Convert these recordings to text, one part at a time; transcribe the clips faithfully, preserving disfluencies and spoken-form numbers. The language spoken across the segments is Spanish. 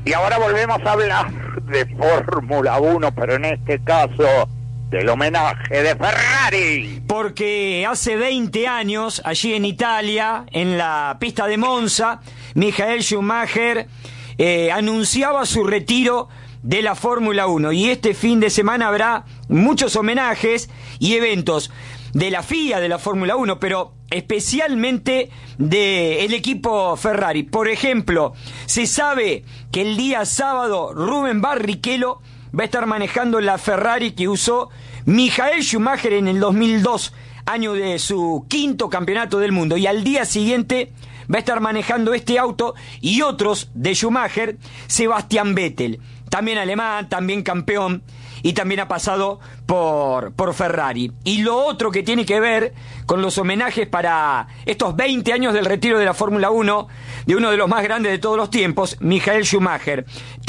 Y ahora volvemos a hablar de Fórmula uno, pero en este caso del homenaje de Ferrari. Porque hace veinte años, allí en Italia, en la pista de Monza, Michael Schumacher eh, anunciaba su retiro de la Fórmula uno. Y este fin de semana habrá muchos homenajes y eventos de la F I A, de la Fórmula uno, pero especialmente del equipo Ferrari. Por ejemplo, se sabe que el día sábado Rubén Barrichello va a estar manejando la Ferrari que usó Michael Schumacher en el dos mil dos, año de su quinto campeonato del mundo, y al día siguiente va a estar manejando este auto y otros de Schumacher, Sebastian Vettel, también alemán, también campeón, y también ha pasado por, por Ferrari. Y lo otro que tiene que ver con los homenajes para estos veinte años del retiro de la Fórmula uno, de uno de los más grandes de todos los tiempos, Michael Schumacher.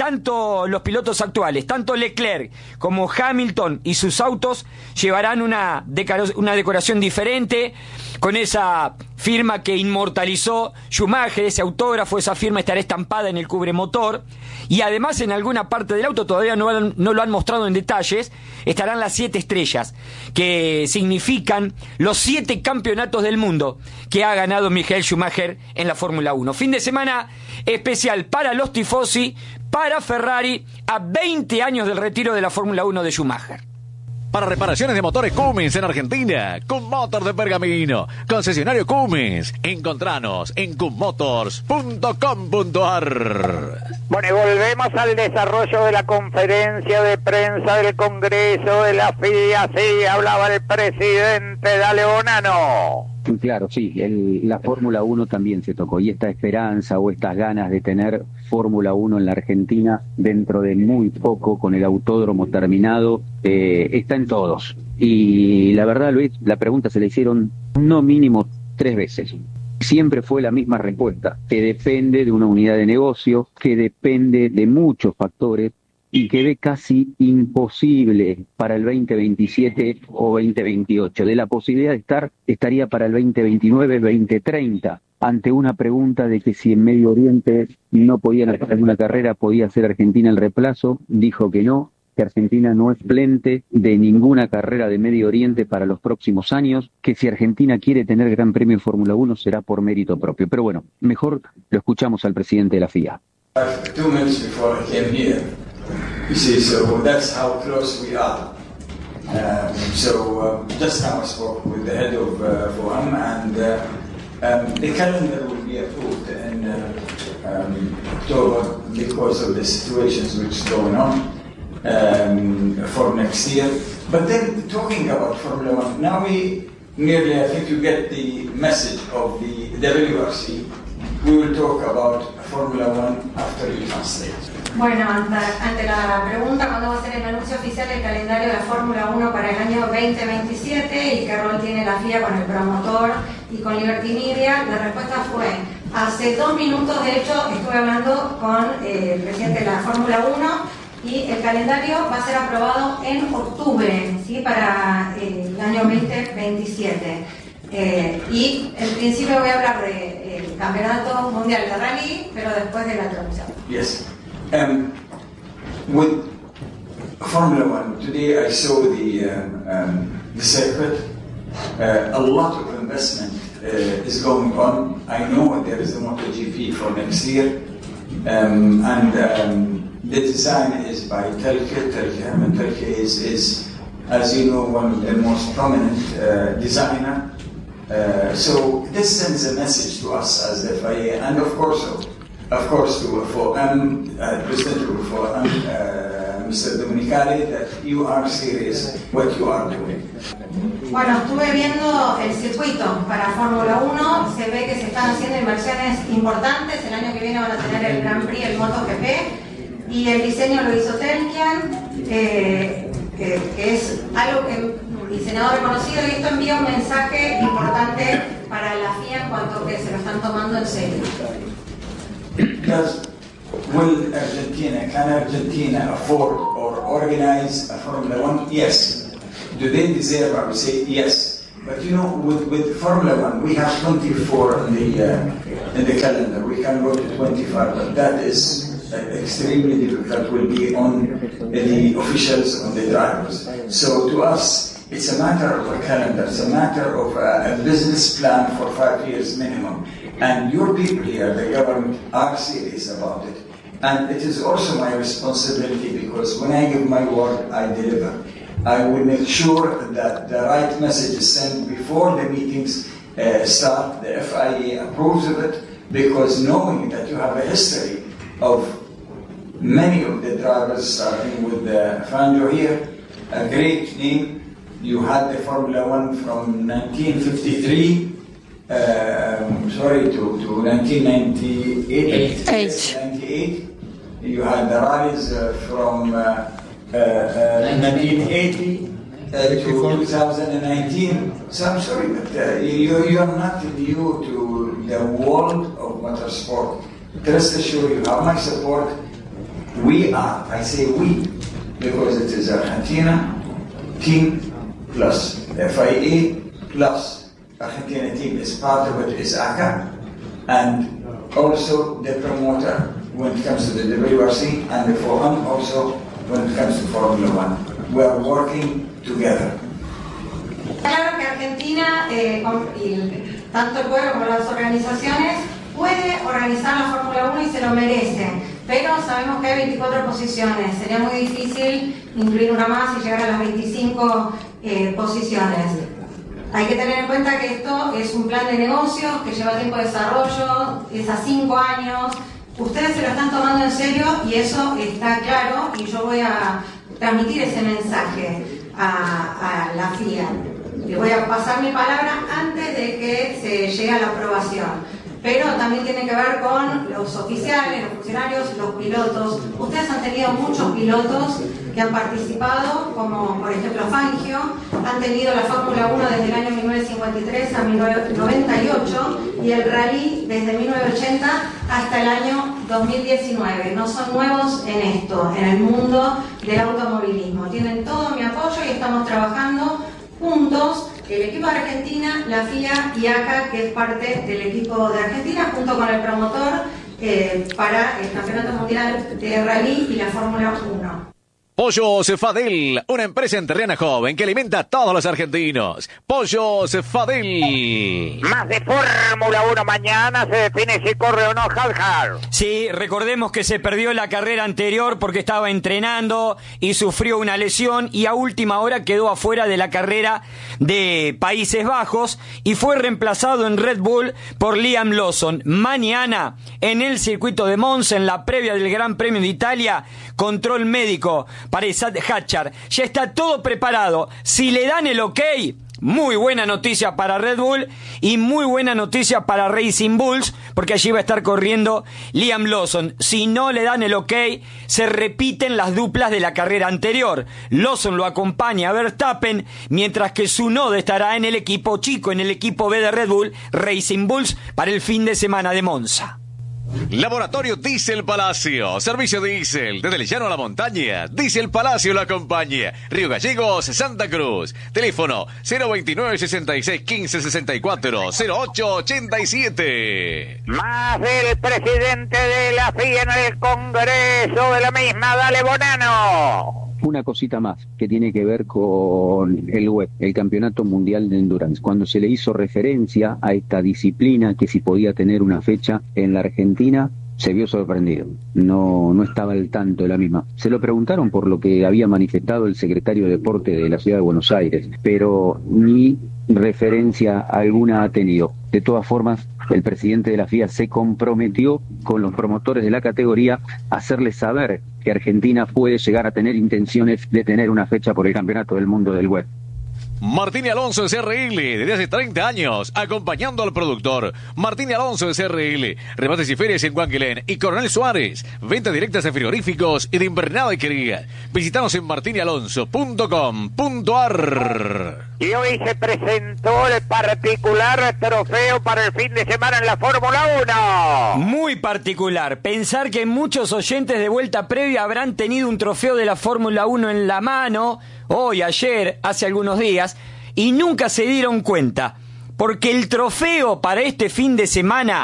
Tanto los pilotos actuales, tanto Leclerc como Hamilton y sus autos llevarán una, decaro- una decoración diferente, con esa firma que inmortalizó Schumacher, ese autógrafo, esa firma estará estampada en el cubremotor, y además en alguna parte del auto, todavía no, han, no lo han mostrado en detalles, estarán las siete estrellas, que significan los siete campeonatos del mundo que ha ganado Michael Schumacher en la Fórmula uno. Fin de semana especial para los tifosi, para Ferrari, a veinte años del retiro de la Fórmula uno de Schumacher. Para reparaciones de motores Cummins en Argentina, Cummotor de Pergamino, concesionario Cummins. Encontranos en cummotors punto com punto a r. Bueno, y volvemos al desarrollo de la conferencia de prensa del Congreso de la F I A. Sí, hablaba el presidente, dale Bonano. Claro, sí, el, la Fórmula uno también se tocó, y esta esperanza o estas ganas de tener Fórmula uno en la Argentina dentro de muy poco, con el autódromo terminado, eh, está en todos. Y la verdad, Luis, la pregunta se le hicieron no mínimo tres veces. Siempre fue la misma respuesta, que depende de una unidad de negocio, que depende de muchos factores, y que ve casi imposible para el veinte veintisiete o veinte veintiocho. De la posibilidad de estar, estaría para el veinte veintinueve, veinte treinta. Ante una pregunta de que si en Medio Oriente no podían hacer una carrera, podía hacer Argentina el reemplazo, dijo que no, que Argentina no es plente de ninguna carrera de Medio Oriente para los próximos años, que si Argentina quiere tener Gran Premio en Fórmula uno será por mérito propio. Pero bueno, mejor lo escuchamos al presidente de la F I A. Two minutes before I came here, you see, so that's how close we are. Um, so uh, just now I spoke with the head of uh, F O A M, and uh, um, the calendar will be approved in uh, um, October because of the situations which is going on um, for next year. But then talking about Formula One, now we nearly, I think you get the message of the W R C. We will talk about Formula One after you translate. Bueno, ante, ante la pregunta cuándo va a ser el anuncio oficial del calendario de la Fórmula uno para el año veinte veintisiete y qué rol tiene la F I A con el promotor y con Liberty Media, la respuesta fue: hace dos minutos, de hecho, estuve hablando con eh, el presidente de la Fórmula uno y el calendario va a ser aprobado en octubre, ¿sí? Para eh, el año veinte veintisiete. Eh, y en principio voy a hablar del de, Campeonato Mundial de Rally, pero después de la traducción. Yes. Um, with Formula One, today I saw the, um, um, the circuit. Uh, a lot of investment uh, is going on. I know there is a MotoGP for next year. Um, and um, the design is by Telke. Telke Herman Telke is, is, as you know, one of the most prominent uh, designer. Uh, so this sends a message to us as the F I A, and of course, of course, to F O A M, uh, President of F O A M, uh, Mister Domenicali, that you are serious what you are doing. Bueno, estuve viendo el circuito para Fórmula uno, se ve que se están haciendo inversiones importantes, el año que viene van a tener el Grand Prix, el MotoGP, y el diseño lo hizo Telkian, eh, que, que es algo que diseñador reconocido, y esto envía un mensaje importante para la F I A en cuanto que se lo están tomando en serio. Does, will Argentina, can Argentina afford or organize a Formula One? Yes. Do they deserve? I would say yes. But you know, with, with Formula One, we have twenty-four in the uh, in the calendar. We can go to twenty-five, but that is uh, extremely difficult will be on the officials, on the drivers. So to us, it's a matter of a calendar, it's a matter of a, a business plan for five years minimum. And your people here, the government, are serious about it. And it is also my responsibility, because when I give my word, I deliver. I will make sure that the right message is sent before the meetings uh, start, the F I A approves of it, because knowing that you have a history of many of the drivers, starting with uh, Fangio here, a great name. You had the Formula One from nineteen fifty-three, uh, sorry, to, to nineteen ninety-eight. Yes, ninety-eight. You had the rallies uh, from uh, uh, uh, nineteen eighty uh, to two thousand nineteen. So I'm sorry, but uh, you, you are not new to the world of motorsport. Rest assured, you have my support. We are, I say we, because it is Argentina team plus F I A plus Argentina team is part of it, is A C A, and also the promoter when it comes to the W R C, and the FOAM also when it comes to Formula One. We are working together. Claro que Argentina, eh, con, y tanto el pueblo como las organizaciones, puede organizar la Fórmula uno y se lo merece, pero sabemos que hay veinticuatro posiciones, sería muy difícil incluir una más y llegar a las veinticinco eh, posiciones. Hay que tener en cuenta que esto es un plan de negocios que lleva tiempo de desarrollo, es a cinco años, ustedes se lo están tomando en serio y eso está claro, y yo voy a transmitir ese mensaje a, a la F I A. Le voy a pasar mi palabra antes de que se llegue a la aprobación. Pero también tiene que ver con los oficiales, los funcionarios, los pilotos. Ustedes han tenido muchos pilotos que han participado, como por ejemplo Fangio, han tenido la Fórmula uno desde el año mil novecientos cincuenta y tres a mil novecientos noventa y ocho y el rally desde mil novecientos ochenta hasta el año dos mil diecinueve. No son nuevos en esto, en el mundo del automovilismo. Tienen todo mi apoyo y estamos trabajando juntos, el equipo de Argentina, la F I A y A C A, que es parte del equipo de Argentina, junto con el promotor eh, para el Campeonato Mundial de Rally y la Fórmula uno. Pollos Fadel, una empresa enterrana joven que alimenta a todos los argentinos. Pollos Fadel. Más de Fórmula uno mañana, se define si corre o no Hadjar. Sí, recordemos que se perdió la carrera anterior porque estaba entrenando y sufrió una lesión y a última hora quedó afuera de la carrera de Países Bajos y fue reemplazado en Red Bull por Liam Lawson. Mañana en el circuito de Monza, en la previa del Gran Premio de Italia, control médico para Isaac Hadjar. Ya está todo preparado. Si le dan el ok, muy buena noticia para Red Bull y muy buena noticia para Racing Bulls, porque allí va a estar corriendo Liam Lawson. Si no le dan el ok, se repiten las duplas de la carrera anterior. Lawson lo acompaña a Verstappen, mientras que Tsunoda estará en el equipo chico, en el equipo B de Red Bull, Racing Bulls, para el fin de semana de Monza. Laboratorio Diesel Palacio, servicio diésel, desde el llano a la montaña. Diesel Palacio lo acompaña. Río Gallegos, Santa Cruz. Teléfono cero veintinueve, sesenta y seis, quince, sesenta y cuatro, cero ocho ochenta y siete. Más del presidente de la F I A en el Congreso de la misma, dale Bonano. Una cosita más que tiene que ver con el W E C, el Campeonato Mundial de Endurance. Cuando se le hizo referencia a esta disciplina, que si podía tener una fecha en la Argentina, se vio sorprendido. No, no estaba al tanto de la misma. Se lo preguntaron por lo que había manifestado el secretario de Deporte de la Ciudad de Buenos Aires, pero ni referencia alguna ha tenido. De todas formas, el presidente de la F I A se comprometió con los promotores de la categoría a hacerles saber que Argentina puede llegar a tener intenciones de tener una fecha por el Campeonato del Mundo del W E C. Martín y Alonso de C R L, desde hace treinta años, acompañando al productor. Martín y Alonso de C R L, remates y ferias en Guanquilén y Coronel Suárez, ventas directas de frigoríficos y de invernada y quería. Visítanos en martín y alonso punto com punto a r. Y hoy se presentó el particular trofeo para el fin de semana en la Fórmula uno. Muy particular. Pensar que muchos oyentes de Vuelta Previa habrán tenido un trofeo de la Fórmula uno en la mano, hoy, ayer, hace algunos días, y nunca se dieron cuenta. Porque el trofeo para este fin de semana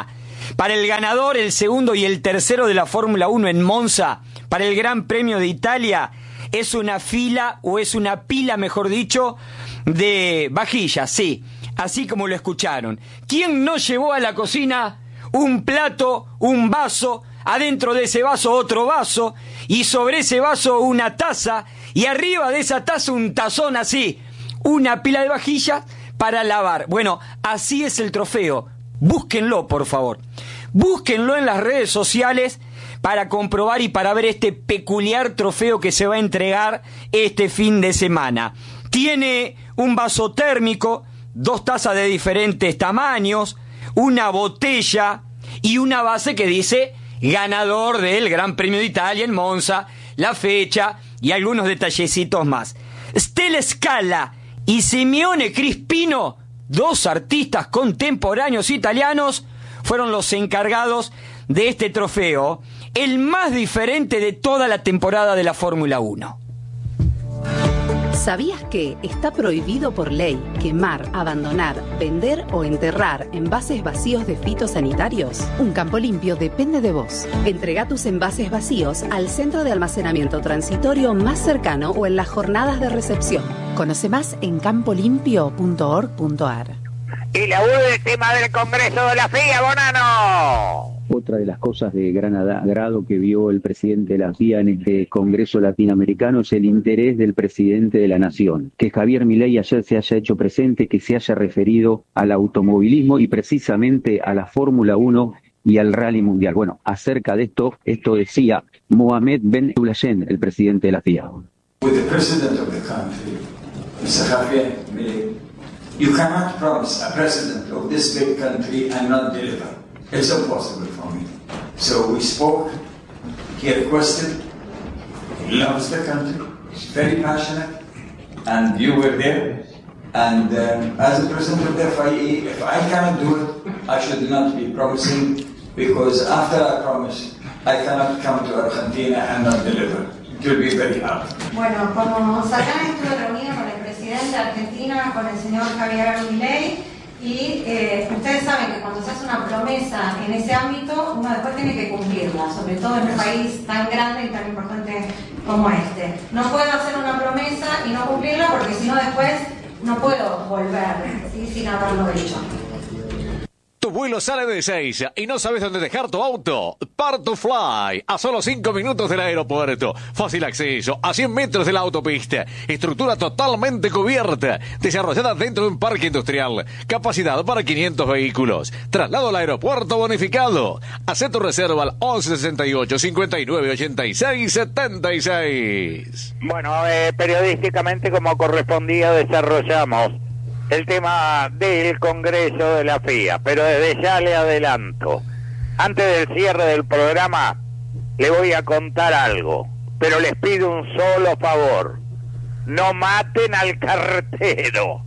Para el ganador, el segundo y el tercero de la Fórmula uno en Monza, para el Gran Premio de Italia, es una fila, o es una pila, mejor dicho, de vajillas, sí, así como lo escucharon. ¿Quién no llevó a la cocina un plato, un vaso, adentro de ese vaso otro vaso, y sobre ese vaso una taza, y arriba de esa taza un tazón así, una pila de vajillas para lavar? Bueno, así es el trofeo. Búsquenlo, por favor. Búsquenlo en las redes sociales para comprobar y para ver este peculiar trofeo que se va a entregar este fin de semana. Tiene un vaso térmico, dos tazas de diferentes tamaños, una botella y una base que dice ganador del Gran Premio de Italia en Monza, la fecha y algunos detallecitos más. Stella Scala y Simeone Crispino, dos artistas contemporáneos italianos, fueron los encargados de este trofeo, el más diferente de toda la temporada de la Fórmula uno. ¿Sabías que está prohibido por ley quemar, abandonar, vender o enterrar envases vacíos de fitosanitarios? Un Campo Limpio depende de vos. Entrega tus envases vacíos al centro de almacenamiento transitorio más cercano o en las jornadas de recepción. Conoce más en campo limpio punto org punto a r. Y la última del Congreso de la F I A, Bonano. Otra de las cosas de gran agrado que vio el presidente de la F I A en este Congreso Latinoamericano es el interés del presidente de la Nación. Que Javier Milei ayer se haya hecho presente, que se haya referido al automovilismo y precisamente a la Fórmula uno y al Rally Mundial. Bueno, acerca de esto, esto decía Mohamed Ben Sulayem, el presidente de la F I A. With the president of the country, Mister Javier Milei, you cannot promise a president of this big country and not deliver. It's impossible for me. So we spoke, he requested, he loves the country, he's very passionate, and you were there. And um, as the president of the F I E, if I cannot do it, I should not be promising, because after I promise, I cannot come to Argentina and not deliver. It will be very hard. Bueno, como sabrán, estuve reunido con el presidente de Argentina, con el señor Javier Milei. Y eh, ustedes saben que cuando se hace una promesa en ese ámbito, uno después tiene que cumplirla, sobre todo en un país tan grande y tan importante como este. No puedo hacer una promesa y no cumplirla porque si no después no puedo volver, ¿sí? Sin haberlo dicho. Tu vuelo sale de Ezeiza y no sabes dónde dejar tu auto. Part2Fly, a solo cinco minutos del aeropuerto. Fácil acceso, a cien metros de la autopista. Estructura totalmente cubierta, desarrollada dentro de un parque industrial. Capacidad para quinientos vehículos. Traslado al aeropuerto bonificado. Haz tu reserva al once sesenta y ocho, cincuenta y nueve, ochenta y seis, setenta y seis. Bueno, eh, periodísticamente, como correspondía, desarrollamos el tema del Congreso de la F I A, pero desde ya le adelanto, antes del cierre del programa le voy a contar algo, pero les pido un solo favor: no maten al cartero.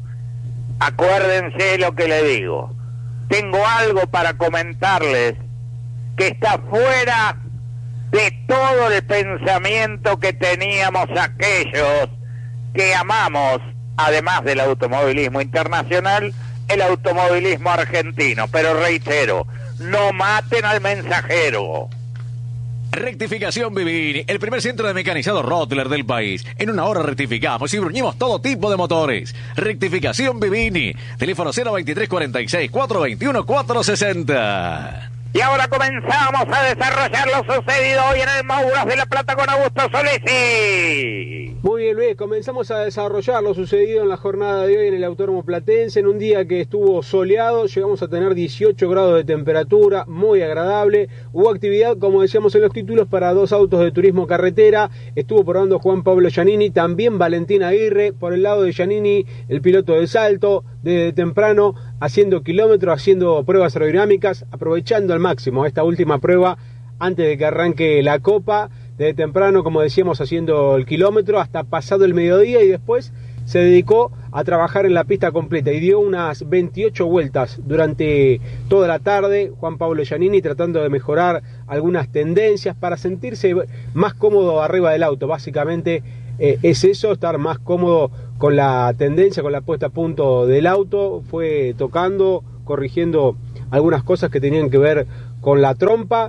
Acuérdense lo que le digo. Tengo algo para comentarles que está fuera de todo el pensamiento que teníamos aquellos que amamos, además del automovilismo internacional, el automovilismo argentino. Pero reitero, no maten al mensajero. Rectificación Vivini, el primer centro de mecanizado Rottler del país. En una hora rectificamos y bruñimos todo tipo de motores. Rectificación Vivini, teléfono cero veintitrés cuarenta y seis, cuatrocientos veintiuno, cuatrocientos sesenta. Y ahora comenzamos a desarrollar lo sucedido hoy en el Mouras de la Plata con Augusto Solesi. Muy bien, Luis, comenzamos a desarrollar lo sucedido en la jornada de hoy en el Autódromo Platense. En un día que estuvo soleado, llegamos a tener dieciocho grados de temperatura, muy agradable. Hubo actividad, como decíamos en los títulos, para dos autos de turismo carretera. Estuvo probando Juan Pablo Giannini, también Valentín Aguirre. Por el lado de Giannini, el piloto de salto, desde temprano, haciendo kilómetros, haciendo pruebas aerodinámicas, aprovechando al máximo esta última prueba antes de que arranque la Copa. Desde temprano, como decíamos, haciendo el kilómetro hasta pasado el mediodía, y después se dedicó a trabajar en la pista completa y dio unas veintiocho vueltas durante toda la tarde Juan Pablo Giannini, tratando de mejorar algunas tendencias para sentirse más cómodo arriba del auto. Básicamente eh, es eso, estar más cómodo con la tendencia, con la puesta a punto del auto. Fue tocando, corrigiendo algunas cosas que tenían que ver con la trompa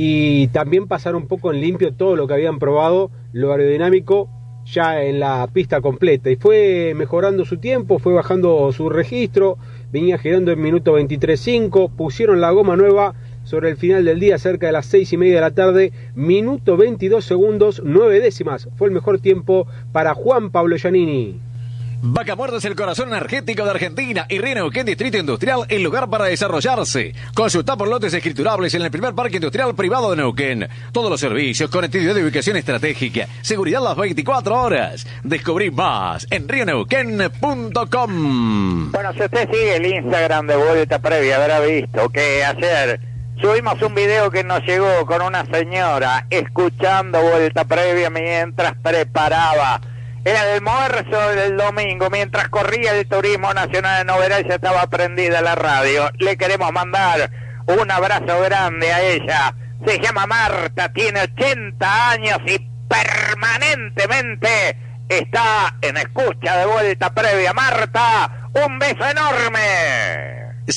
y también pasar un poco en limpio todo lo que habían probado, lo aerodinámico, ya en la pista completa. Y fue mejorando su tiempo, fue bajando su registro, venía girando en minuto veintitrés cinco, pusieron la goma nueva sobre el final del día, cerca de las seis y media de la tarde, minuto veintidós segundos, nueve décimas. Fue el mejor tiempo para Juan Pablo Giannini. Vaca Muerta es el corazón energético de Argentina y Río Neuquén Distrito Industrial, el lugar para desarrollarse. Consulta por lotes escriturables en el primer parque industrial privado de Neuquén. Todos los servicios, conectividad de ubicación estratégica, seguridad las veinticuatro horas. Descubrí más en río neuquén punto com. Bueno, si usted sigue el Instagram de Vuelta Previa, habrá visto que ayer subimos un video que nos llegó con una señora escuchando Vuelta Previa mientras preparaba. Era el almuerzo del domingo, mientras corría el turismo nacional de Noverá y ya estaba prendida la radio. Le queremos mandar un abrazo grande a ella. Se llama Marta, tiene ochenta años y permanentemente está en escucha de Vuelta Previa. Marta, un beso enorme.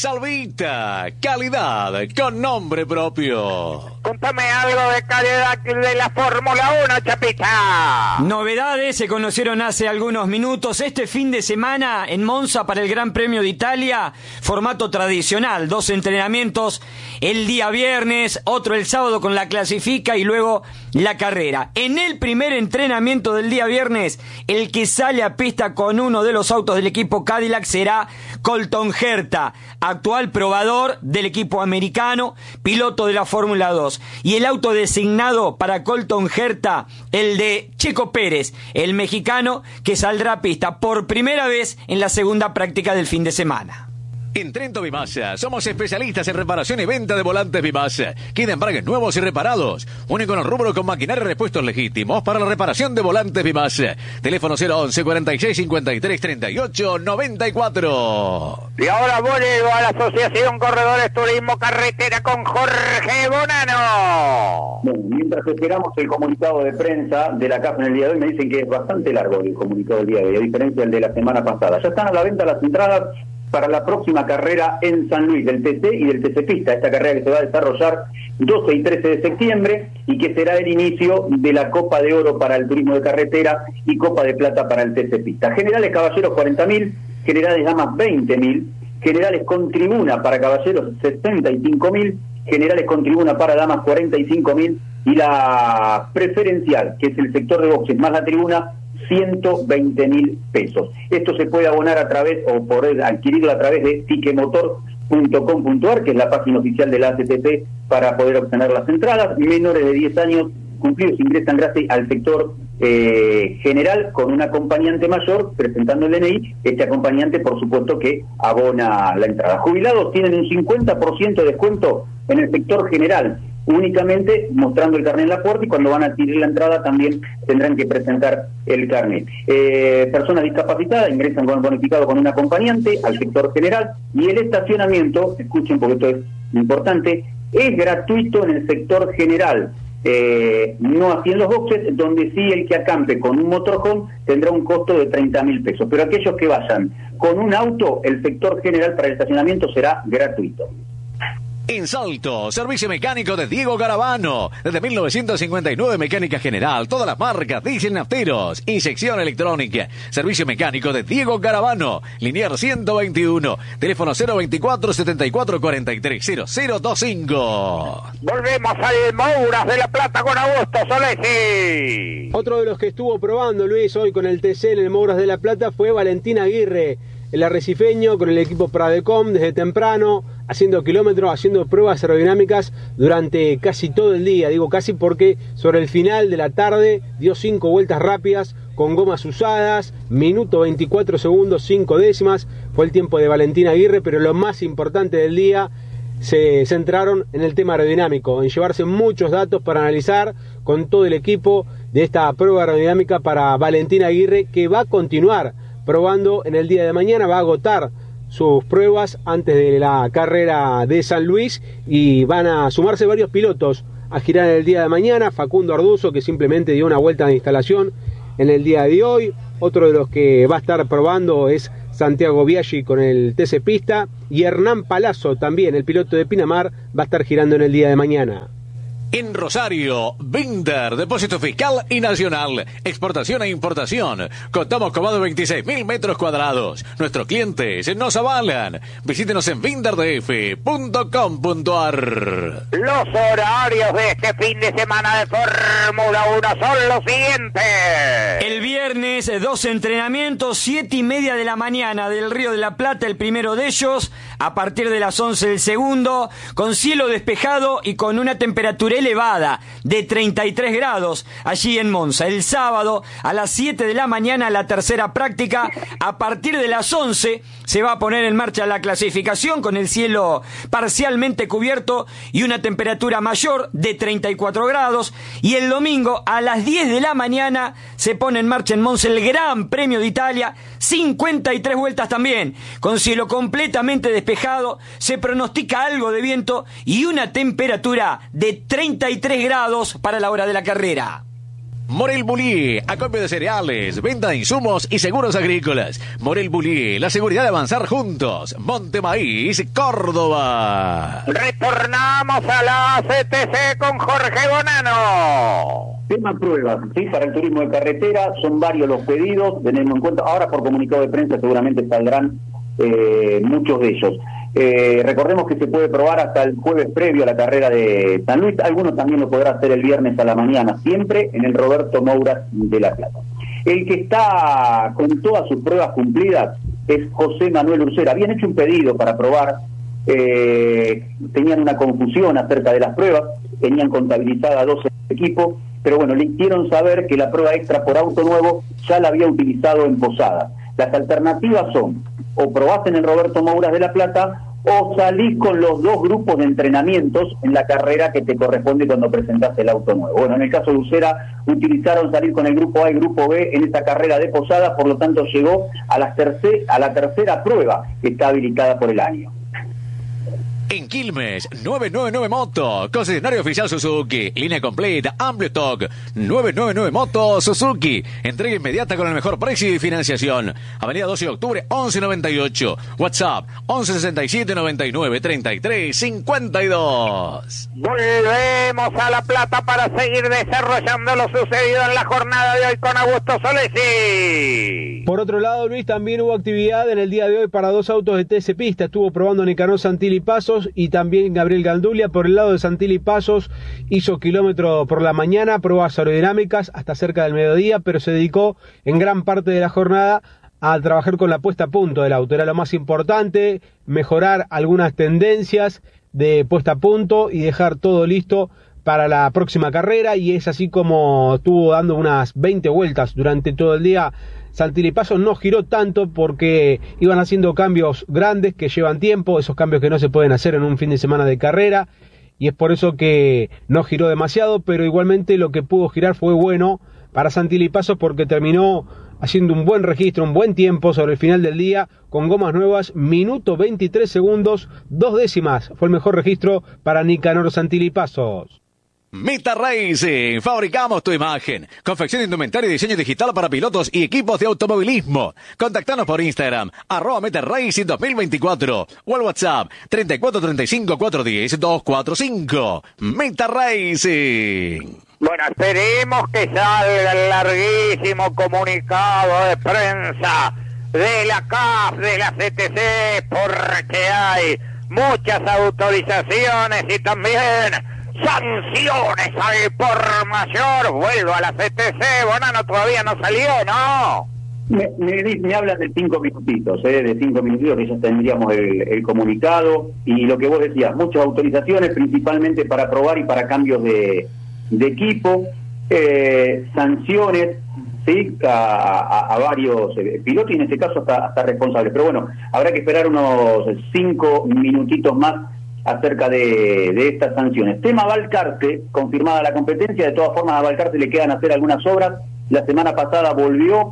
Salvita, calidad con nombre propio. Contame algo de calidad de la Fórmula uno, Chapita. Novedades se conocieron hace algunos minutos. Este fin de semana en Monza para el Gran Premio de Italia, formato tradicional, dos entrenamientos el día viernes, otro el sábado con la clasifica y luego la carrera. En el primer entrenamiento del día viernes, el que sale a pista con uno de los autos del equipo Cadillac será Colton Herta, actual probador del equipo americano, piloto de la Fórmula dos. Y el auto designado para Colton Herta, el de Checo Pérez, el mexicano, que saldrá a pista por primera vez en la segunda práctica del fin de semana. En Trento Bimasa, somos especialistas en reparación y venta de volantes Bimasa. Queda embragues nuevos y reparados. Único en el rubro con maquinaria y repuestos legítimos para la reparación de volantes Bimasa. Teléfono cero once, cuarenta y seis, cincuenta y tres, treinta y ocho, noventa y cuatro. Y ahora vuelvo a la Asociación Corredores Turismo Carretera con Jorge Bonano. Bueno, mientras esperamos el comunicado de prensa de la C A F en el día de hoy, me dicen que es bastante largo el comunicado del día de hoy, a diferencia del de la semana pasada. Ya están a la venta las entradas para la próxima carrera en San Luis, del T C y del T C Pista, esta carrera que se va a desarrollar doce y trece de septiembre y que será el inicio de la Copa de Oro para el turismo de carretera y Copa de Plata para el T C Pista. Generales caballeros cuarenta mil, generales damas veinte mil, generales con tribuna para caballeros sesenta y cinco mil, generales con tribuna para damas cuarenta y cinco mil y la preferencial, que es el sector de boxes más la tribuna, ciento veinte mil pesos. Esto se puede abonar a través o poder adquirirlo a través de tiquemotor punto com punto ar, que es la página oficial de la A C T P para poder obtener las entradas. Menores de diez años cumplidos ingresan gracias al sector eh, general con un acompañante mayor presentando el D N I. Este acompañante, por supuesto, que abona la entrada. Jubilados tienen un cincuenta por ciento de descuento en el sector general, únicamente mostrando el carnet en la puerta, y cuando van a adquirir la entrada también tendrán que presentar el carnet. Eh, personas discapacitadas ingresan con bonificado con un acompañante al sector general, y el estacionamiento, escuchen porque esto es importante, es gratuito en el sector general, eh, no así en los boxes, donde sí el que acampe con un motorhome tendrá un costo de treinta mil pesos, pero aquellos que vayan con un auto, el sector general para el estacionamiento será gratuito. En Salto, servicio mecánico de Diego Garavano. Desde mil novecientos cincuenta y nueve, mecánica general, todas las marcas, diésel, nafteros y sección electrónica. Servicio mecánico de Diego Garavano. Linier ciento veintiuno. Teléfono cero veinticuatro, setenta y cuatro, cuarenta y tres, cero cero veinticinco. Volvemos al Mouras de la Plata con Augusto Solesi. Otro de los que estuvo probando, Luis, hoy con el T C en el Mouras de la Plata fue Valentín Aguirre, el arrecifeño, con el equipo Pradecom desde temprano, haciendo kilómetros, haciendo pruebas aerodinámicas durante casi todo el día. Digo casi porque sobre el final de la tarde dio cinco vueltas rápidas con gomas usadas, minuto veinticuatro segundos, cinco décimas, fue el tiempo de Valentín Aguirre, pero lo más importante del día se centraron en el tema aerodinámico, en llevarse muchos datos para analizar con todo el equipo de esta prueba aerodinámica para Valentín Aguirre, que va a continuar probando en el día de mañana, va a agotar sus pruebas antes de la carrera de San Luis, y van a sumarse varios pilotos a girar en el día de mañana. Facundo Arduzo, que simplemente dio una vuelta de instalación en el día de hoy. Otro de los que va a estar probando es Santiago Biaggi con el T C Pista, y Hernán Palazzo también, el piloto de Pinamar, va a estar girando en el día de mañana. En Rosario, Binder, depósito fiscal y nacional, exportación e importación. Contamos con más de veintiséis mil metros cuadrados. Nuestros clientes nos avalan. Visítenos en binder d f punto com punto a r. Los horarios de este fin de semana de Fórmula uno son los siguientes. El viernes, dos entrenamientos, siete y media de la mañana del Río de la Plata, el primero de ellos, a partir de las once el segundo, con cielo despejado y con una temperatura elevada de treinta y tres grados allí en Monza. El sábado a las siete de la mañana la tercera práctica. A partir de las once se va a poner en marcha la clasificación con el cielo parcialmente cubierto y una temperatura mayor de treinta y cuatro grados. Y el domingo a las diez de la mañana se pone en marcha en Monza el Gran Premio de Italia, cincuenta y tres vueltas también, con cielo completamente despejado. Se pronostica algo de viento y una temperatura de treinta y tres grados para la hora de la carrera. Morel Bullier, acopio de cereales, venta de insumos y seguros agrícolas. Morel Bullier, la seguridad de avanzar juntos. Montemaíz, Córdoba. Retornamos a la C T C con Jorge Bonano. Tema pruebas, ¿sí? Para el turismo de carretera son varios los pedidos, tenemos en cuenta, ahora por comunicado de prensa seguramente saldrán eh, muchos de ellos. Eh, recordemos que se puede probar hasta el jueves previo a la carrera de San Luis, algunos también lo podrá hacer el viernes a la mañana, siempre en el Roberto Mouras de La Plata. El que está con todas sus pruebas cumplidas es José Manuel Ursera. Habían hecho un pedido para probar, eh, tenían una confusión acerca de las pruebas, tenían contabilizada doce equipos, pero bueno, le hicieron saber que la prueba extra por auto nuevo ya la había utilizado en Posadas. Las alternativas son, o probás en el Roberto Mouras de La Plata, o salís con los dos grupos de entrenamientos en la carrera que te corresponde cuando presentás el auto nuevo. Bueno, en el caso de Ursera, utilizaron salir con el grupo A y grupo B en esta carrera de Posadas, por lo tanto llegó a la, terce- a la tercera prueba que está habilitada por el año. En Quilmes, novecientos noventa y nueve Moto, concesionario oficial Suzuki, línea completa, amplio stock, novecientos noventa y nueve Moto Suzuki, entrega inmediata con el mejor precio y financiación. Avenida doce de octubre, once noventa y ocho, WhatsApp, once sesenta y siete noventa y nueve treinta y tres cincuenta y dos. Volvemos a La Plata para seguir desarrollando lo sucedido en la jornada de hoy con Augusto Solesi. Por otro lado, Luis, también hubo actividad en el día de hoy para dos autos de T C Pista. Estuvo probando Nicanor Santilli Pasos y también Gabriel Gandulia. Por el lado de Santilli Pasos hizo kilómetro por la mañana, pruebas aerodinámicas hasta cerca del mediodía, pero se dedicó en gran parte de la jornada a trabajar con la puesta a punto del auto. Era lo más importante, mejorar algunas tendencias de puesta a punto y dejar todo listo para la próxima carrera, y es así como estuvo dando unas veinte vueltas durante todo el día. Santilli Pasos no giró tanto porque iban haciendo cambios grandes que llevan tiempo, esos cambios que no se pueden hacer en un fin de semana de carrera, y es por eso que no giró demasiado, pero igualmente lo que pudo girar fue bueno para Santilli Pasos porque terminó haciendo un buen registro, un buen tiempo sobre el final del día, con gomas nuevas, minuto veintitrés segundos, dos décimas, fue el mejor registro para Nicanor Santilli Pasos. Meta Racing, fabricamos tu imagen. Confección de indumentaria y diseño digital para pilotos y equipos de automovilismo. Contactanos por Instagram, arroba Meta Racing dos mil veinticuatro, o al WhatsApp, treinta y cuatro treinta y cinco cuatrocientos diez doscientos cuarenta y cinco. Meta Racing. Bueno, esperemos que salga el larguísimo comunicado de prensa de la C A F, de la C T C, porque hay muchas autorizaciones y también sanciones al por mayor. Vuelvo a la C T C, Bonano todavía no salió, ¿no? Me, me, me hablas de cinco minutitos, ¿eh? de cinco minutitos que ya tendríamos el, el comunicado, y lo que vos decías, muchas autorizaciones, principalmente para probar y para cambios de, de equipo, eh, sanciones, ¿sí? a, a, a varios eh, pilotos, y en este caso hasta, hasta responsables. Pero bueno, habrá que esperar unos cinco minutitos más acerca de, de estas sanciones. Tema Valcarce, confirmada la competencia. De todas formas, a Valcarce le quedan hacer algunas obras. La semana pasada volvió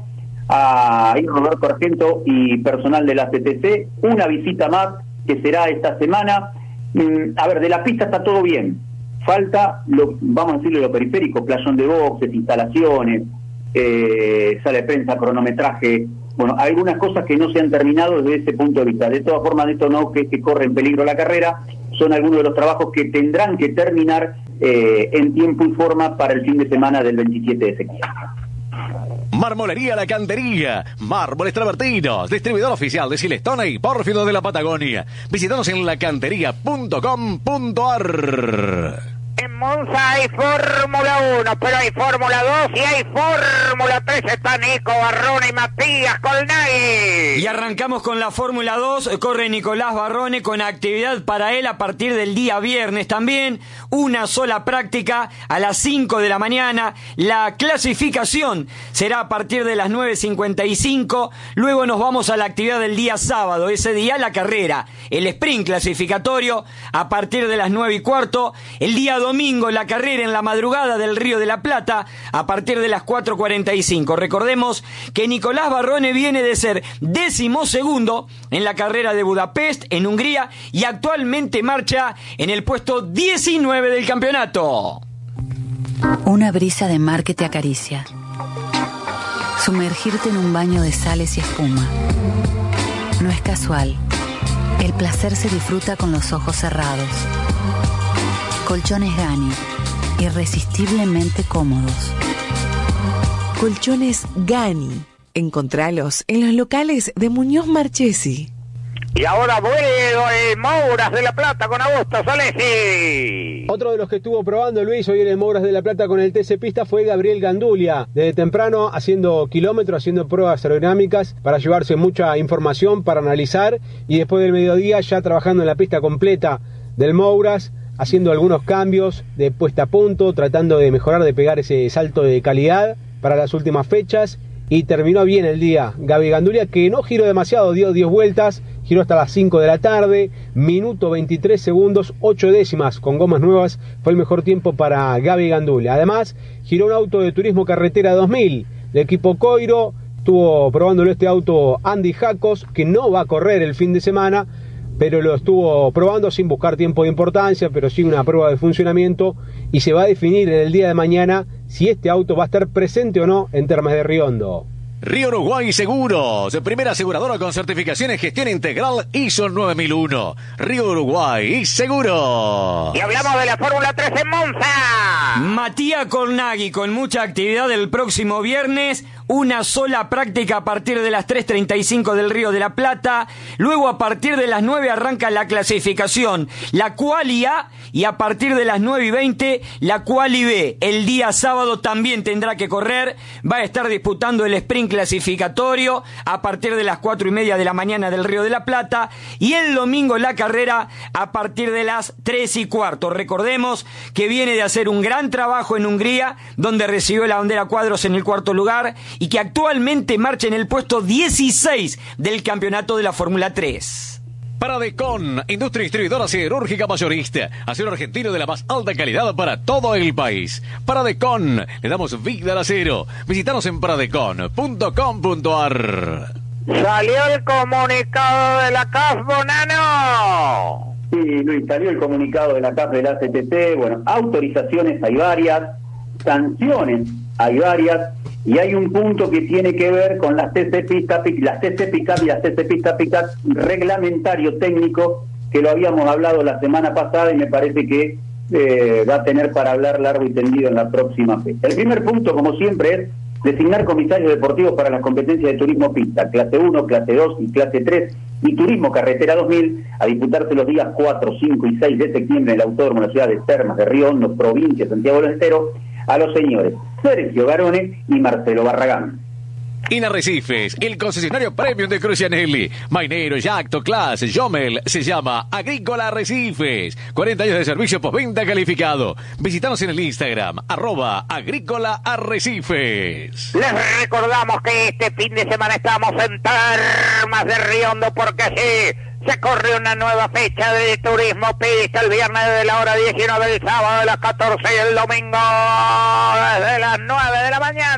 a ir Roberto Argento y personal de la C T C, una visita más que será esta semana. Mm, a ver, de la pista está todo bien, falta, lo, vamos a decirle, lo periférico, playón de boxes, instalaciones, eh, sala de prensa, cronometraje, bueno, algunas cosas que no se han terminado desde ese punto de vista. De todas formas, esto no que, que corre en peligro la carrera, son algunos de los trabajos que tendrán que terminar eh, en tiempo y forma para el fin de semana del veintisiete de septiembre. Marmolería La Cantería, Mármoles Travertinos, distribuidor oficial de Silestone y Pórfido de la Patagonia. Visítanos en lacantería punto com punto a r. En Monza hay Fórmula uno, pero hay Fórmula dos y hay Fórmula tres. Está Nico Barrone y Matías Colnaghi. Y arrancamos con la Fórmula dos. Corre Nicolás Barrone con actividad para él a partir del día viernes también. Una sola práctica a las cinco de la mañana. La clasificación será a partir de las nueve cincuenta y cinco. Luego nos vamos a la actividad del día sábado. Ese día la carrera, el sprint clasificatorio a partir de las nueve y cuarto. El día domingo la carrera en la madrugada del Río de la Plata a partir de las cuatro cuarenta y cinco. Recordemos que Nicolás Barrone viene de ser décimo segundo en la carrera de Budapest en Hungría y actualmente marcha en el puesto diecinueve del campeonato. Una brisa de mar que te acaricia. Sumergirte en un baño de sales y espuma. No es casual. El placer se disfruta con los ojos cerrados. Colchones Gani, irresistiblemente cómodos. Colchones Gani, encontralos en los locales de Muñoz Marchesi. Y ahora vuelve el Mouras de la Plata con Augusto Solesi. Otro de los que estuvo probando Luis hoy en el Mouras de la Plata con el T C Pista fue Gabriel Gandulia. Desde temprano haciendo kilómetros, haciendo pruebas aerodinámicas para llevarse mucha información para analizar. Y después del mediodía ya trabajando en la pista completa del Mouras, haciendo algunos cambios de puesta a punto, tratando de mejorar, de pegar ese salto de calidad para las últimas fechas, y terminó bien el día Gaby Gandulia, que no giró demasiado, dio diez vueltas, giró hasta las cinco de la tarde, minuto veintitrés segundos, ocho décimas con gomas nuevas, fue el mejor tiempo para Gaby Gandulia. Además, giró un auto de Turismo Carretera dos mil, de equipo Coiro, estuvo probándolo este auto Andy Jacos, que no va a correr el fin de semana, pero lo estuvo probando sin buscar tiempo de importancia, pero sí una prueba de funcionamiento, y se va a definir en el día de mañana si este auto va a estar presente o no en Termas de Riondo. Río Uruguay Seguros, primera aseguradora con certificación en gestión integral I S O nueve mil uno. Río Uruguay Seguros. Y hablamos de la Fórmula tres en Monza. Matías Colnaghi con mucha actividad el próximo viernes. Una sola práctica a partir de las tres treinta y cinco del Río de la Plata. Luego a partir de las nueve arranca la clasificación, la Quali A, y a partir de las nueve y veinte la Quali B. El día sábado también tendrá que correr. Va a estar disputando el sprint clasificatorio a partir de las cuatro y media de la mañana del Río de la Plata. Y el domingo la carrera a partir de las tres y cuarto. Recordemos que viene de hacer un gran trabajo en Hungría, donde recibió la bandera cuadros en el cuarto lugar, y que actualmente marcha en el puesto dieciséis del campeonato de la Fórmula tres. Paradecon, industria distribuidora siderúrgica mayorista, acero argentino de la más alta calidad para todo el país. Paradecon, le damos vida al acero. Visítanos en paradecon punto com punto a r. Salió el comunicado de la C A F, Bonano. Sí, Luis, salió el comunicado de la C A F de la C T C. Bueno, autorizaciones hay varias, sanciones hay varias, y hay un punto que tiene que ver con las T C Pista, las T C Pickup y las T C Pista Pickup, reglamentario técnico, que lo habíamos hablado la semana pasada y me parece que eh, va a tener para hablar largo y tendido en la próxima fecha. El primer punto, como siempre, es designar comisarios deportivos para las competencias de turismo pista, clase uno, clase dos y clase tres, y turismo carretera dos mil, a disputarse los días cuatro, cinco y seis de septiembre en el Autódromo de la ciudad de Termas de Río Hondo, provincia de Santiago del Estero, a los señores Sergio Garone y Marcelo Barragán. Inarrecifes, el concesionario premium de Crucianelli, Mainero, Yacto, Class, Jomel, se llama Agrícola Arrecifes. cuarenta años de servicio postventa calificado. Visítanos en el Instagram, arroba Agrícola Arrecifes. Les recordamos que este fin de semana estamos en Termas de Riondo, porque sí, se corre una nueva fecha de turismo pista el viernes de la hora diecinueve, el sábado de las catorce y el domingo desde las nueve de la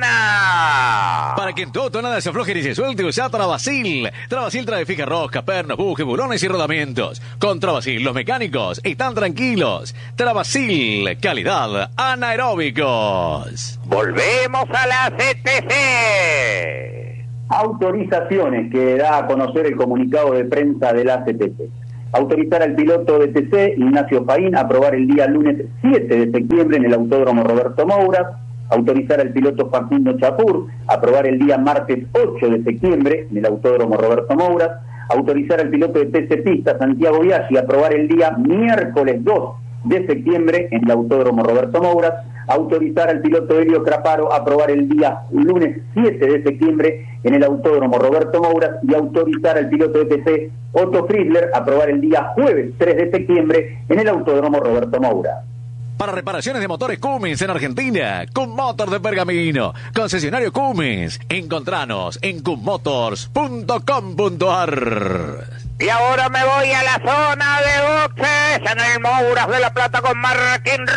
mañana. Para que en todo tonada se afloje y se suelte, usa Travasil. Travasil trae fija rosca, pernos, bujes, bulones y rodamientos. Con Travasil los mecánicos están tranquilos. Travasil, calidad anaeróbicos. Volvemos a la C T C. Autorizaciones que da a conocer el comunicado de prensa de la C T C. Autorizar al piloto de T C, Ignacio Faín, a aprobar el día lunes siete de septiembre en el Autódromo Roberto Mouras. Autorizar al piloto Facundo Chapur, a aprobar el día martes ocho de septiembre en el Autódromo Roberto Mouras. Autorizar al piloto de T C Pista, Santiago Biaggi, a aprobar el día miércoles dos de septiembre en el Autódromo Roberto Mouras. Autorizar al piloto Helio Craparo a aprobar el día lunes siete de septiembre en el Autódromo Roberto Mouras, y autorizar al piloto de T C Otto Friedler a aprobar el día jueves tres de septiembre en el Autódromo Roberto Mouras. Para reparaciones de motores Cummins en Argentina, Cummotor de Pergamino, concesionario Cummins. Encontranos en cummotors punto com punto ar. Y ahora me voy a la zona de boxes en el Mouras de la Plata con Martín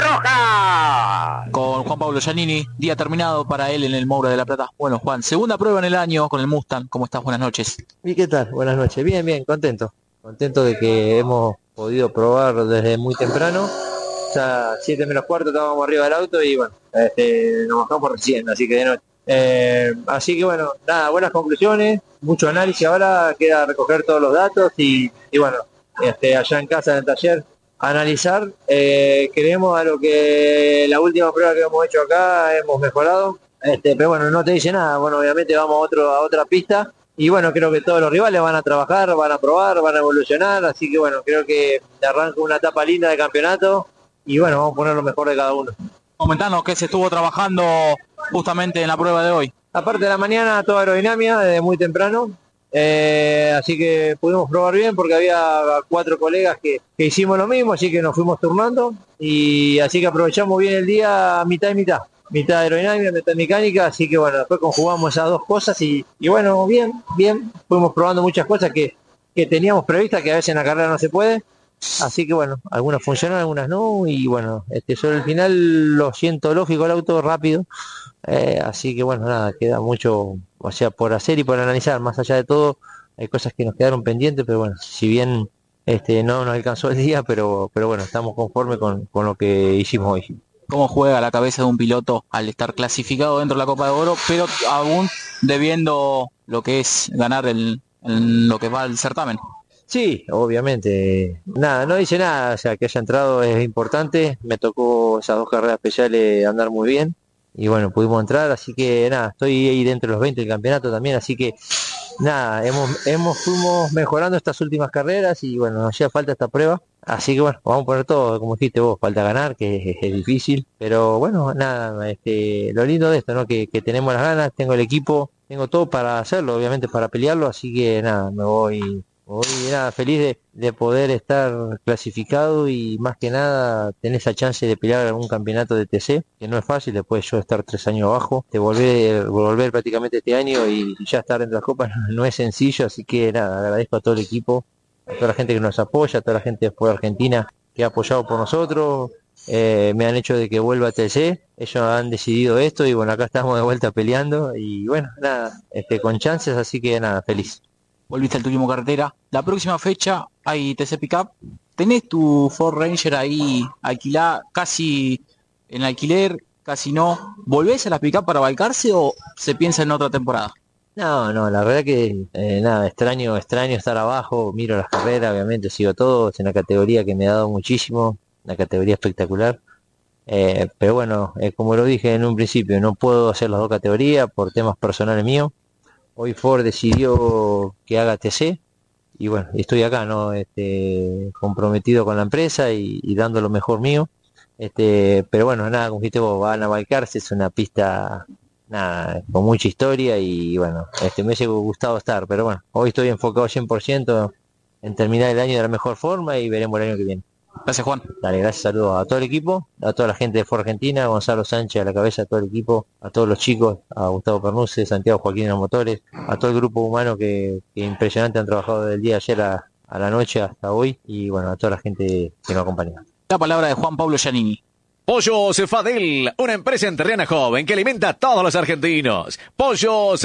Rojas. Con Juan Pablo Giannini, día terminado para él en el Mouras de la Plata. Bueno, Juan, segunda prueba en el año con el Mustang. ¿Cómo estás? Buenas noches. ¿Y qué tal? Buenas noches. Bien, bien, contento. Contento de que hemos podido probar desde muy temprano. Ya siete menos cuarto estábamos arriba del auto y bueno, este, nos bajamos recién, así que de noche. Eh, así que bueno, nada, buenas conclusiones, mucho análisis. Ahora queda recoger todos los datos y, y bueno, este, allá en casa, en el taller, analizar. Eh, creemos a lo que la última prueba que hemos hecho acá hemos mejorado, este, pero bueno, no te dice nada. Bueno, obviamente vamos a, otro, a otra pista y bueno, creo que todos los rivales van a trabajar, van a probar, van a evolucionar, así que bueno, creo que arranca una etapa linda de campeonato. Y bueno, vamos a poner lo mejor de cada uno. Comentanos qué se estuvo trabajando justamente en la prueba de hoy. Aparte de la mañana, toda aerodinámica desde muy temprano. Eh, así que pudimos probar bien porque había cuatro colegas que, que hicimos lo mismo, así que nos fuimos turnando. Y así que aprovechamos bien el día mitad y mitad. Mitad aerodinámica, mitad mecánica. Así que bueno, después conjugamos esas dos cosas y, y bueno, bien, bien. Fuimos probando muchas cosas que, que teníamos previstas, que a veces en la carrera no se puede. Así que bueno, algunas funcionan, algunas no, y bueno, este sobre el final lo siento lógico el auto, rápido, eh, así que bueno, nada, queda mucho, o sea, por hacer y por analizar. Más allá de todo, hay cosas que nos quedaron pendientes, pero bueno, si bien este no nos alcanzó el día, pero pero bueno, estamos conformes con, con lo que hicimos hoy. ¿Cómo juega la cabeza de un piloto al estar clasificado dentro de la Copa de Oro, pero aún debiendo lo que es ganar el, el lo que va al certamen? Sí, obviamente. Nada, no dice nada, o sea, que haya entrado es importante. Me tocó esas dos carreras especiales andar muy bien y bueno, pudimos entrar, así que nada, estoy ahí dentro de los veinte del campeonato también, así que nada, hemos hemos fuimos mejorando estas últimas carreras y bueno, nos hacía falta esta prueba. Así que bueno, vamos a poner todo, como dijiste vos, falta ganar, que es, es difícil, pero bueno, nada, este, lo lindo de esto, ¿no? Que, que tenemos las ganas, tengo el equipo, tengo todo para hacerlo, obviamente para pelearlo, así que nada, me voy... Hoy nada, feliz de, de poder estar clasificado y más que nada tener esa chance de pelear algún campeonato de T C, que no es fácil después de yo estar tres años abajo, de volver, volver prácticamente este año y ya estar en las copas no, no es sencillo, así que nada, agradezco a todo el equipo, a toda la gente que nos apoya, a toda la gente de Argentina que ha apoyado por nosotros, eh, me han hecho de que vuelva a T C, ellos han decidido esto y bueno, acá estamos de vuelta peleando y bueno, nada, este, con chances, así que nada, feliz. Volviste al turismo carretera. La próxima fecha hay T C Pickup. ¿Tenés tu Ford Ranger ahí alquilada, casi en alquiler, casi no? ¿Volvés a la Pickup para Balcarce o se piensa en otra temporada? No, no, la verdad que eh, nada, extraño, extraño estar abajo, miro las carreras, obviamente sigo todo, es una categoría que me ha dado muchísimo, una categoría espectacular. Eh, pero bueno, eh, como lo dije en un principio, no puedo hacer las dos categorías por temas personales míos. Hoy Ford decidió que haga T C y bueno, estoy acá, ¿no? Este, comprometido con la empresa y, y dando lo mejor mío. Este, pero bueno, nada, como dijiste vos, van a Balcarce, es una pista, nada, con mucha historia y bueno, este, me hubiese gustado estar, pero bueno, hoy estoy enfocado cien por ciento en terminar el año de la mejor forma y veremos el año que viene. Gracias, Juan. Dale, gracias, saludos a todo el equipo, a toda la gente de Ford Argentina, a Gonzalo Sánchez a la cabeza, a todo el equipo, a todos los chicos, a Gustavo Pernuce, Santiago Joaquín de los Motores, a todo el grupo humano que, que impresionante han trabajado desde el día de ayer a, a la noche hasta hoy y bueno, a toda la gente que nos acompaña. La palabra de Juan Pablo Giannini. Pollos Fadel, una empresa entrerriana joven que alimenta a todos los argentinos. Pollos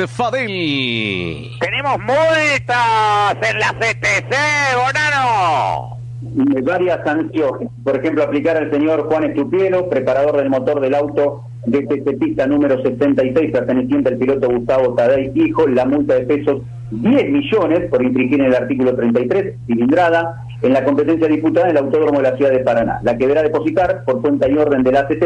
Fadel. Tenemos multas en la C T C, Bonano. varias sanciones. Por ejemplo, aplicar al señor Juan Estupielo, preparador del motor del auto de T C Pista número sesenta y seis, perteneciente al piloto Gustavo Tadei Hijo, la multa de pesos diez millones por infringir en el artículo treinta y tres, cilindrada, en la competencia disputada en el Autódromo de la Ciudad de Paraná, la que deberá depositar por cuenta y orden de la A C T